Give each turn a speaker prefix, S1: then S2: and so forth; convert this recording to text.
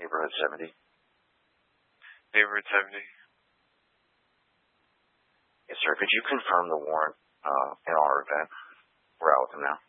S1: Neighborhood 70.
S2: Neighborhood 70.
S1: Yes, sir. Could you confirm the warrant in our event? We're out with him now.